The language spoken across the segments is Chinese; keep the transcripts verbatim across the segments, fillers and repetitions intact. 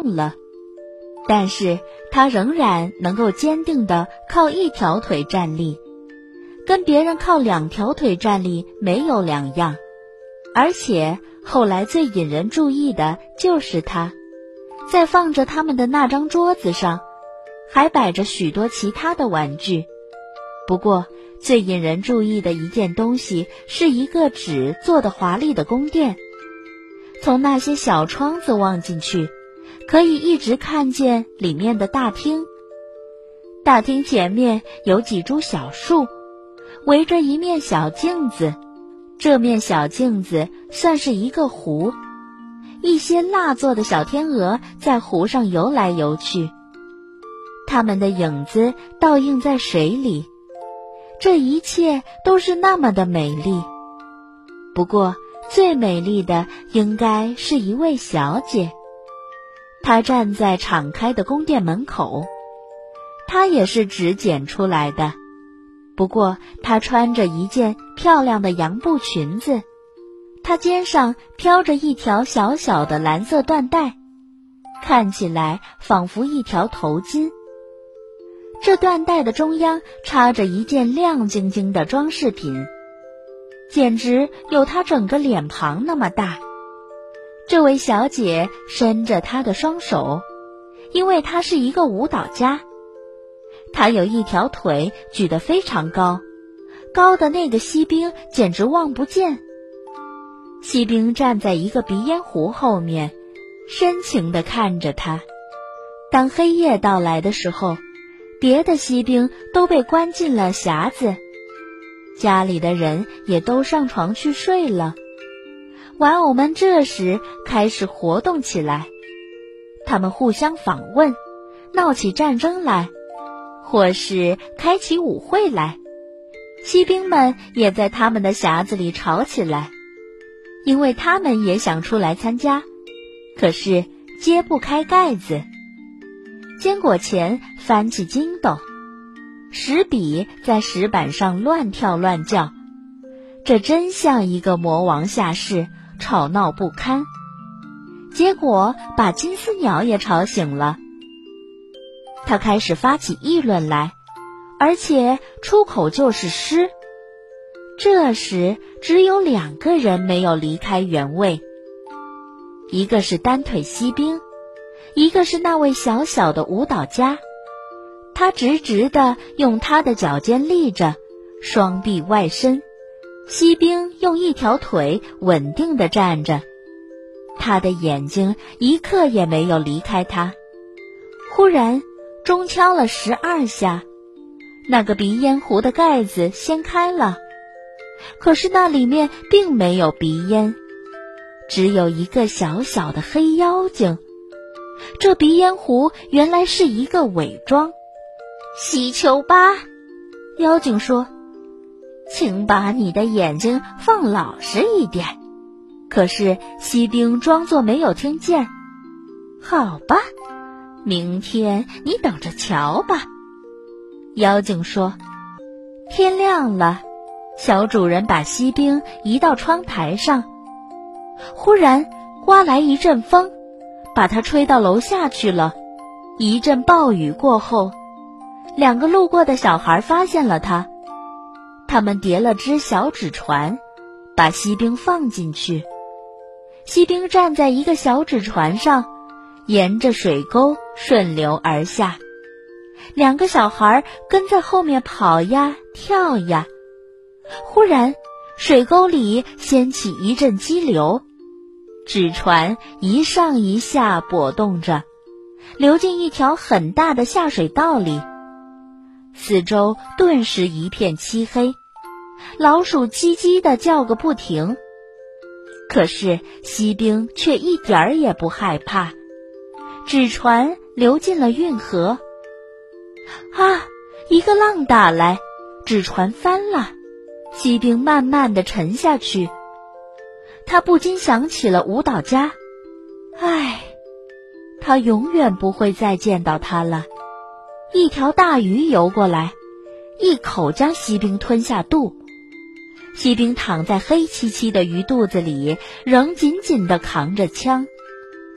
动了，但是他仍然能够坚定地靠一条腿站立，跟别人靠两条腿站立没有两样。而且后来最引人注意的就是他，在放着他们的那张桌子上，还摆着许多其他的玩具。不过最引人注意的一件东西是一个纸做的华丽的宫殿，从那些小窗子望进去，可以一直看见里面的大厅。大厅前面有几株小树，围着一面小镜子，这面小镜子算是一个湖，一些蜡做的小天鹅在湖上游来游去，它们的影子倒映在水里，这一切都是那么的美丽。不过最美丽的应该是一位小姐，她站在敞开的宫殿门口，她也是纸剪出来的，不过她穿着一件漂亮的洋布裙子，她肩上飘着一条小小的蓝色缎带，看起来仿佛一条头巾。这缎带的中央插着一件亮晶晶的装饰品，简直有她整个脸庞那么大。这位小姐伸着她的双手，因为她是一个舞蹈家。她有一条腿举得非常高，高的那个锡兵简直望不见。锡兵站在一个鼻烟壶后面，深情地看着她。当黑夜到来的时候，别的锡兵都被关进了匣子，家里的人也都上床去睡了。玩偶们这时开始活动起来，他们互相访问，闹起战争来，或是开起舞会来。锡兵们也在他们的匣子里吵起来，因为他们也想出来参加，可是揭不开盖子。坚果钳翻起筋斗，石笔在石板上乱跳乱叫，这真像一个魔王下世，吵闹不堪。结果把金丝鸟也吵醒了，他开始发起议论来，而且出口就是诗。这时只有两个人没有离开原位，一个是单腿锡兵，一个是那位小小的舞蹈家。他直直地用他的脚尖立着，双臂外伸，锡兵用一条腿稳定地站着，他的眼睛一刻也没有离开他。忽然钟敲了十二下，那个鼻烟壶的盖子掀开了，可是那里面并没有鼻烟，只有一个小小的黑妖精。这鼻烟壶原来是一个伪装。西丘巴，妖精说，请把你的眼睛放老实一点。可是锡兵装作没有听见。好吧，明天你等着瞧吧。妖精说。天亮了，小主人把锡兵移到窗台上，忽然刮来一阵风，把它吹到楼下去了。一阵暴雨过后，两个路过的小孩发现了他，他们叠了只小纸船，把锡兵放进去。锡兵站在一个小纸船上，沿着水沟顺流而下，两个小孩跟在后面跑呀跳呀。忽然水沟里掀起一阵激流，纸船一上一下跛动着，流进一条很大的下水道里。四周顿时一片漆黑，老鼠叽叽地叫个不停。可是锡兵却一点儿也不害怕，纸船流进了运河。啊！一个浪打来，纸船翻了，锡兵慢慢地沉下去。他不禁想起了舞蹈家，唉，他永远不会再见到他了。一条大鱼游过来，一口将锡兵吞下肚。锡兵躺在黑漆漆的鱼肚子里，仍紧紧地扛着枪。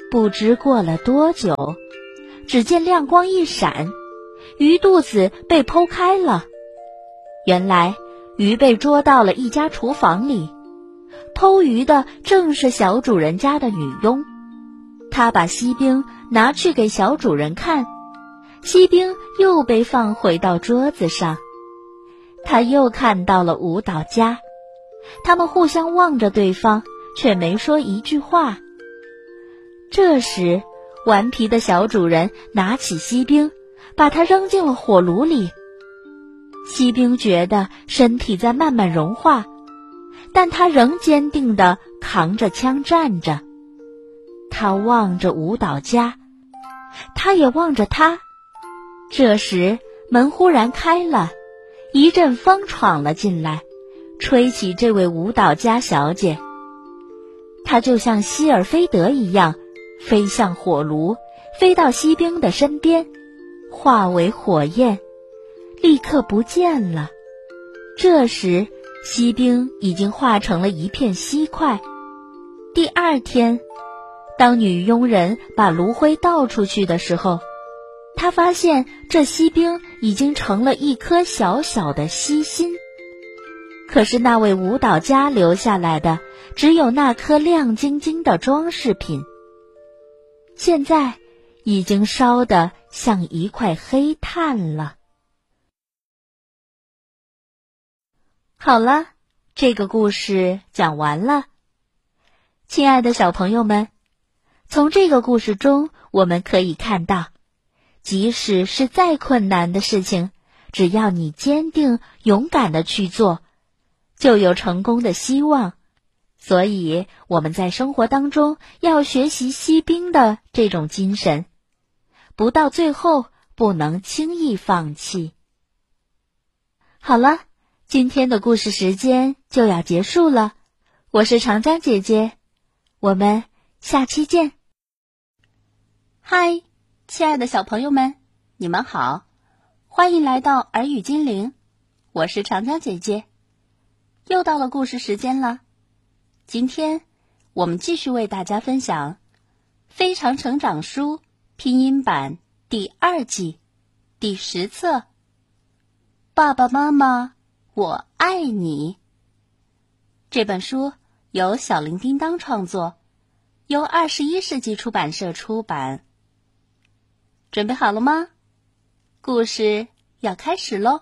不知过了多久，只见亮光一闪，鱼肚子被剖开了。原来鱼被捉到了一家厨房里，偷鱼的正是小主人家的女佣。她把锡兵拿去给小主人看，锡兵又被放回到桌子上。她又看到了舞蹈家，他们互相望着对方，却没说一句话。这时，顽皮的小主人拿起锡兵，把它扔进了火炉里。锡兵觉得身体在慢慢融化，但他仍坚定地扛着枪站着。他望着舞蹈家，他也望着他。这时，门忽然开了，一阵风闯了进来，吹起这位舞蹈家小姐。她就像希尔菲德一样，飞向火炉，飞到锡兵的身边，化为火焰，立刻不见了。这时，锡兵已经化成了一片锡块。第二天，当女佣人把炉灰倒出去的时候，她发现这锡兵已经成了一颗小小的锡心。可是那位舞蹈家留下来的只有那颗亮晶晶的装饰品，现在已经烧得像一块黑炭了。好了，这个故事讲完了。亲爱的小朋友们，从这个故事中我们可以看到，即使是再困难的事情，只要你坚定勇敢地去做，就有成功的希望。所以我们在生活当中要学习锡兵的这种精神，不到最后不能轻易放弃。好了，今天的故事时间就要结束了，我是长江姐姐，我们下期见。 嗨，亲爱的小朋友们，你们好，欢迎来到耳语精灵，我是长江姐姐。又到了故事时间了，今天我们继续为大家分享《非常成长书》拼音版第二季第十册，爸爸妈妈，我爱你。这本书由小铃叮当创作，由二十一世纪出版社出版。准备好了吗？故事要开始喽。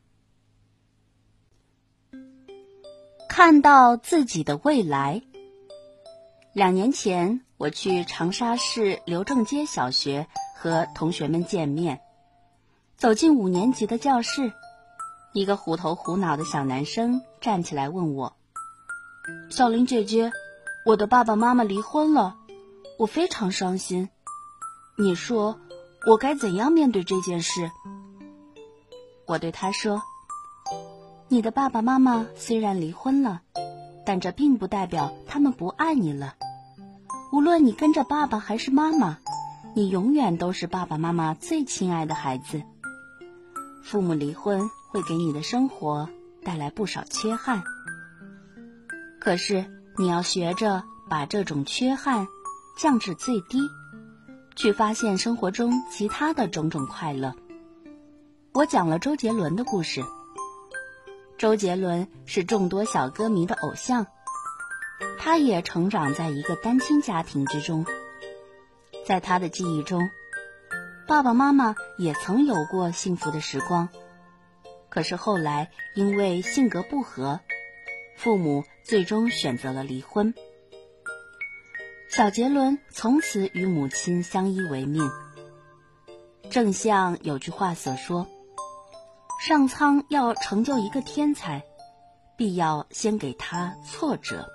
看到自己的未来。两年前，我去长沙市刘正街小学和同学们见面。走进五年级的教室，一个虎头虎脑的小男生站起来问我：小林姐姐，我的爸爸妈妈离婚了，我非常伤心。你说我该怎样面对这件事？我对他说，你的爸爸妈妈虽然离婚了，但这并不代表他们不爱你了。无论你跟着爸爸还是妈妈，你永远都是爸爸妈妈最亲爱的孩子。父母离婚会给你的生活带来不少缺憾，可是你要学着把这种缺憾降至最低，去发现生活中其他的种种快乐。我讲了周杰伦的故事。周杰伦是众多小歌迷的偶像，他也成长在一个单亲家庭之中。在他的记忆中，爸爸妈妈也曾有过幸福的时光，可是后来因为性格不合，父母最终选择了离婚。小杰伦从此与母亲相依为命。正像有句话所说，上苍要成就一个天才，必要先给他挫折。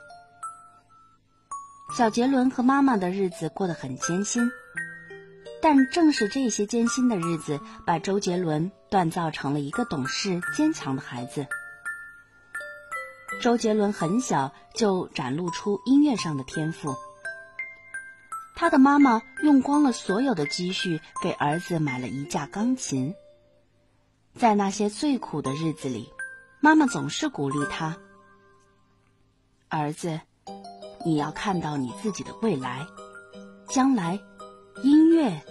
小杰伦和妈妈的日子过得很艰辛，但正是这些艰辛的日子，把周杰伦锻造成了一个懂事坚强的孩子。周杰伦很小就展露出音乐上的天赋，他的妈妈用光了所有的积蓄给儿子买了一架钢琴。在那些最苦的日子里，妈妈总是鼓励他，儿子，你要看到你自己的未来， 将来音乐